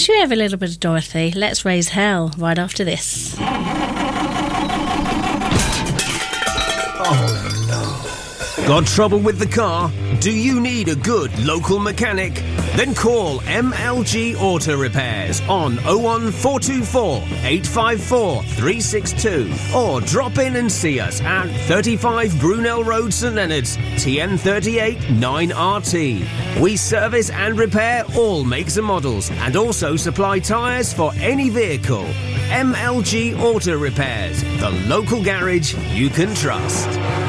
Should we have a little bit of Dorothy? Let's raise hell right after this. Oh no. Got trouble with the car? Do you need a good local mechanic? Then call MLG Auto Repairs on 01424 854 362 or drop in and see us at 35 Brunel Road, St Leonards, TN38 9RT. We service and repair all makes and models and also supply tyres for any vehicle. MLG Auto Repairs, the local garage you can trust.